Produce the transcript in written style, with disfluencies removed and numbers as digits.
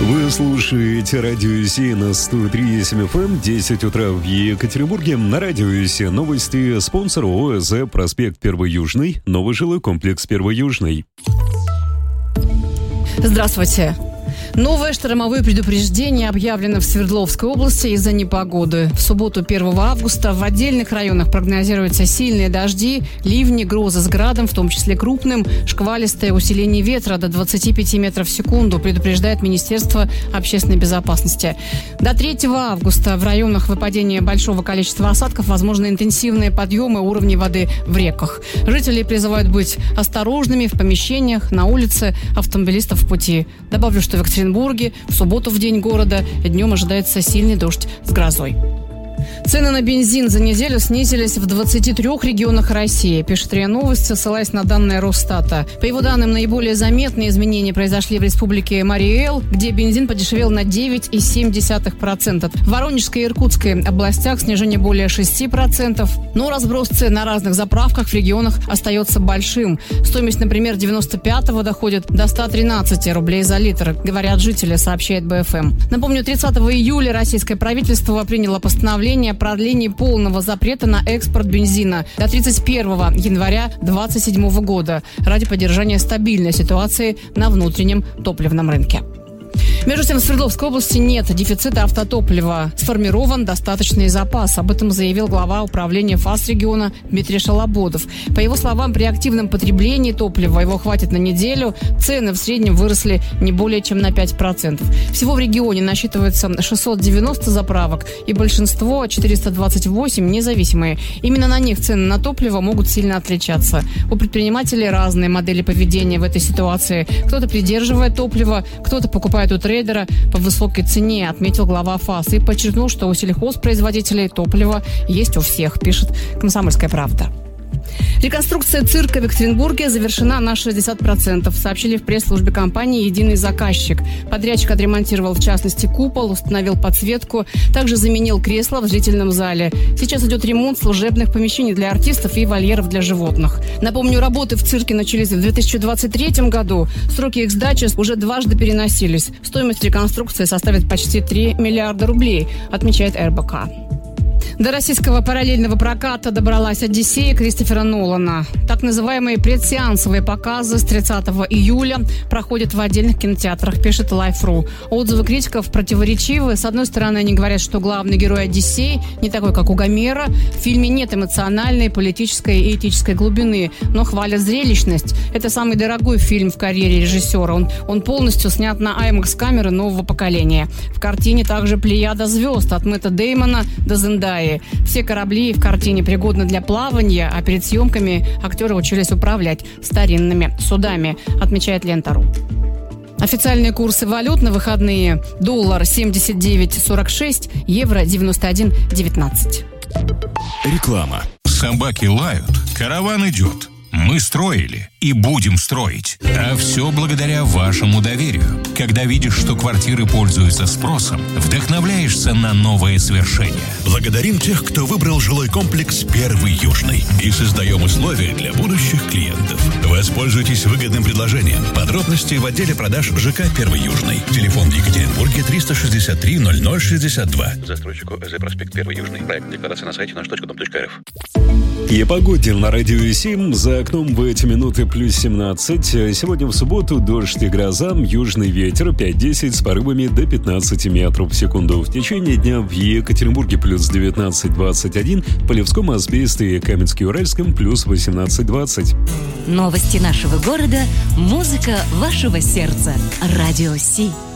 Вы слушаете радио СИ на 103.7 FM, 10 утра в Екатеринбурге. На радио СИ новости. Спонсор ООО «Проспект Первый Южный», новый жилой комплекс Первый Южный. Здравствуйте. Новое штормовое предупреждение объявлено в Свердловской области из-за непогоды. В субботу 1 августа в отдельных районах прогнозируются сильные дожди, ливни, грозы с градом, в том числе крупным, шквалистое усиление ветра до 25 метров в секунду, предупреждает Министерство общественной безопасности. До 3 августа в районах выпадения большого количества осадков возможны интенсивные подъемы уровней воды в реках. Жители призывают быть осторожными в помещениях, на улице, автомобилистов в пути. Добавлю, что в Екатеринбурге в субботу в день города днем ожидается сильный дождь с грозой. Цены на бензин за неделю снизились в 23 регионах России, пишет РИА Новости, ссылаясь на данные Росстата. По его данным, наиболее заметные изменения произошли в республике Марий-Эл, где бензин подешевел на 9,7%. В Воронежской и Иркутской областях снижение более 6%. Но разброс цен на разных заправках в регионах остается большим. Стоимость, например, 95-го доходит до 113 рублей за литр, говорят жители, сообщает БФМ. Напомню, 30 июля российское правительство приняло постановление о продлении полного запрета на экспорт бензина до 31 января 2027 года ради поддержания стабильной ситуации на внутреннем топливном рынке. Между тем, в Свердловской области нет дефицита автотоплива. Сформирован достаточный запас. Об этом заявил глава управления ФАС региона Дмитрий Шалободов. По его словам, при активном потреблении топлива его хватит на неделю. Цены в среднем выросли не более чем на 5%. Всего в регионе насчитывается 690 заправок, и большинство, 428, независимые. Именно на них цены на топливо могут сильно отличаться. У предпринимателей разные модели поведения в этой ситуации. Кто-то придерживает топливо, кто-то покупает у трейдера по высокой цене, отметил глава ФАС и подчеркнул, что у сельхозпроизводителей топливо есть у всех, пишет «Комсомольская правда». Реконструкция цирка в Екатеринбурге завершена на 60%, сообщили в пресс-службе компании «Единый заказчик». Подрядчик отремонтировал, в частности, купол, установил подсветку, также заменил кресла в зрительном зале. Сейчас идет ремонт служебных помещений для артистов и вольеров для животных. Напомню, работы в цирке начались в 2023 году. Сроки их сдачи уже дважды переносились. Стоимость реконструкции составит почти 3 миллиарда рублей, отмечает РБК. До российского параллельного проката добралась «Одиссея» Кристофера Нолана. Так называемые предсеансовые показы с 30 июля проходят в отдельных кинотеатрах, пишет Life.ru. Отзывы критиков противоречивы. С одной стороны, они говорят, что главный герой «Одиссей» не такой, как у Гомера. В фильме нет эмоциональной, политической и этической глубины, но хвалят зрелищность. Это самый дорогой фильм в карьере режиссера. Он полностью снят на IMAX-камеры нового поколения. В картине также плеяда звезд от Мэтта Деймона до Зендаи. Все корабли в картине пригодны для плавания, а перед съемками актеры учились управлять старинными судами, отмечает Лента.ру. Официальные курсы валют на выходные: доллар 79.46, евро 91.19. Реклама. Собаки лают, караван идет. Мы строили и будем строить. А все благодаря вашему доверию. Когда видишь, что квартиры пользуются спросом, вдохновляешься на новые свершения. Благодарим тех, кто выбрал жилой комплекс «Первый Южный». И создаем условия для будущих клиентов. Воспользуйтесь выгодным предложением. Подробности в отделе продаж ЖК «Первый Южный». Телефон в Екатеринбурге 363 0062. Застройщику ЭЗ «Проспект Первый Южный». Проект декларации на сайте наш.дом.рф. И о погоде на радио 7. За окном в эти минуты плюс 17. Сегодня в субботу дождь и гроза, южный ветер 5-10 с порывами до 15 метров в секунду. В течение дня в Екатеринбурге плюс 19-21, в Полевском, Асбесте и Каменске-Уральском плюс 18-20. Новости нашего города, музыка вашего сердца. Радио Си.